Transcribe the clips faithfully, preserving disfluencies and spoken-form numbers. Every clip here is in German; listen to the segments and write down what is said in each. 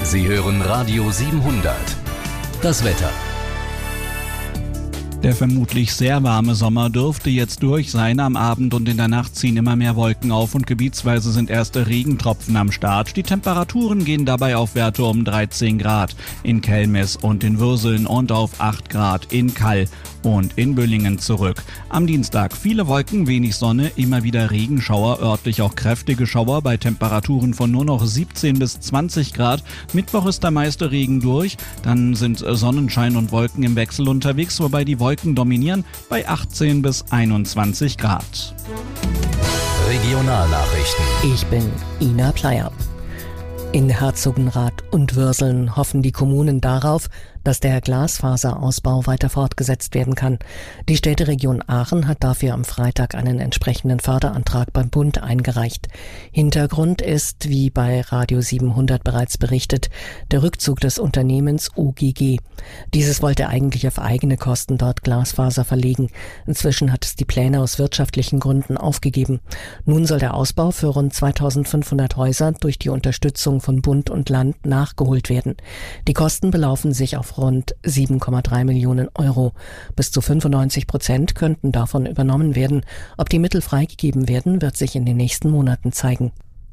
Sie hören Radio siebenhundert. Das Wetter. Der vermutlich sehr warme Sommer dürfte jetzt durch sein. Am Abend und in der Nacht ziehen immer mehr Wolken auf und gebietsweise sind erste Regentropfen am Start. Die Temperaturen gehen dabei auf Werte um dreizehn Grad in Kelmis und in Würseln und auf acht Grad in Kall und in Büllingen zurück. Am Dienstag viele Wolken, wenig Sonne, immer wieder Regenschauer, örtlich auch kräftige Schauer bei Temperaturen von nur noch siebzehn bis zwanzig Grad. Mittwoch ist der meiste Regen durch, dann sind Sonnenschein und Wolken im Wechsel unterwegs, wobei die Wolken dominieren bei achtzehn bis einundzwanzig Grad. Regionalnachrichten. Ich bin Ina Pleier. In Herzogenrath und Würseln hoffen die Kommunen darauf, dass der Glasfaserausbau weiter fortgesetzt werden kann. Die Städteregion Aachen hat dafür am Freitag einen entsprechenden Förderantrag beim Bund eingereicht. Hintergrund ist, wie bei Radio siebenhundert bereits berichtet, der Rückzug des Unternehmens O G G. Dieses wollte eigentlich auf eigene Kosten dort Glasfaser verlegen. Inzwischen hat es die Pläne aus wirtschaftlichen Gründen aufgegeben. Nun soll der Ausbau für rund zweitausendfünfhundert Häuser durch die Unterstützung von Bund und Land nachgeholt werden. Die Kosten belaufen sich auf rund sieben Komma drei Millionen Euro. Bis zu fünfundneunzig Prozent könnten davon übernommen werden. Ob die Mittel freigegeben werden, wird sich in den nächsten Monaten zeigen.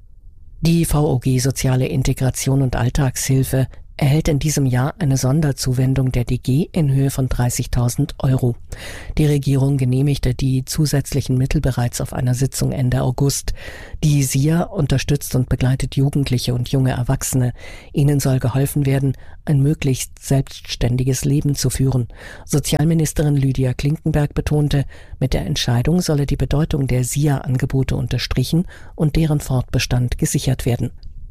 Die V O G Soziale Integration und Alltagshilfe erhält in diesem Jahr eine Sonderzuwendung der D G in Höhe von dreißigtausend Euro. Die Regierung genehmigte die zusätzlichen Mittel bereits auf einer Sitzung Ende August. Die S I A unterstützt und begleitet Jugendliche und junge Erwachsene. Ihnen soll geholfen werden, ein möglichst selbstständiges Leben zu führen. Sozialministerin Lydia Klinkenberg betonte, mit der Entscheidung solle die Bedeutung der S I A-Angebote unterstrichen und deren Fortbestand gesichert werden.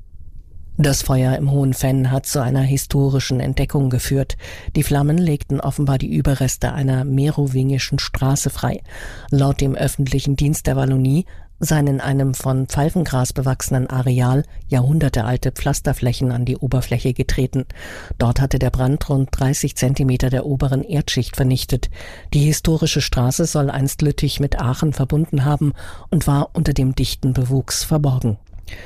Das Feuer im Hohen Venn hat zu einer historischen Entdeckung geführt. Die Flammen legten offenbar die Überreste einer merowingischen Straße frei. Laut dem öffentlichen Dienst der Wallonie seien in einem von Pfeifengras bewachsenen Areal jahrhundertealte Pflasterflächen an die Oberfläche getreten. Dort hatte der Brand rund dreißig Zentimeter der oberen Erdschicht vernichtet. Die historische Straße soll einst Lüttich mit Aachen verbunden haben und war unter dem dichten Bewuchs verborgen.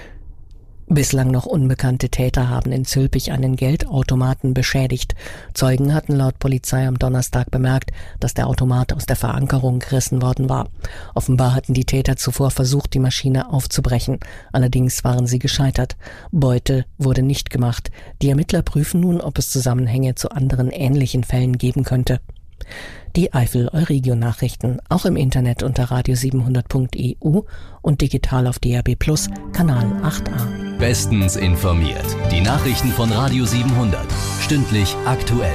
Bislang noch unbekannte Täter haben in Zülpich einen Geldautomaten beschädigt. Zeugen hatten laut Polizei am Donnerstag bemerkt, dass der Automat aus der Verankerung gerissen worden war. Offenbar hatten die Täter zuvor versucht, die Maschine aufzubrechen. Allerdings waren sie gescheitert. Beute wurde nicht gemacht. Die Ermittler prüfen nun, ob es Zusammenhänge zu anderen ähnlichen Fällen geben könnte. Die Eifel-Euregio-Nachrichten auch im Internet unter radio siebenhundert punkt e u und digital auf D A B plus, Kanal acht a. Bestens informiert. Die Nachrichten von Radio siebenhundert. Stündlich aktuell.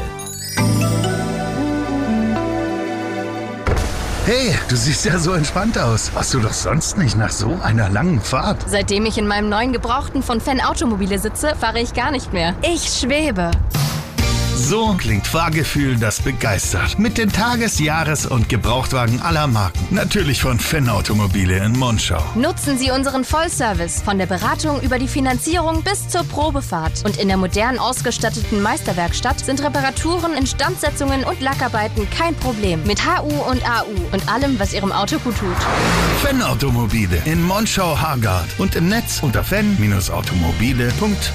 Hey, du siehst ja so entspannt aus. Warst du doch sonst nicht nach so einer langen Fahrt? Seitdem ich in meinem neuen Gebrauchten von Venn Automobile sitze, fahre ich gar nicht mehr. Ich schwebe. So klingt Fahrgefühl, das begeistert. Mit den Tages-, Jahres- und Gebrauchtwagen aller Marken. Natürlich von Venn Automobile in Monschau. Nutzen Sie unseren Vollservice von der Beratung über die Finanzierung bis zur Probefahrt. Und in der modern ausgestatteten Meisterwerkstatt sind Reparaturen, Instandsetzungen und Lackarbeiten kein Problem. Mit H U und A U und allem, was Ihrem Auto gut tut. Venn Automobile in Monschau-Hargard und im Netz unter venn Bindestrich automobile punkt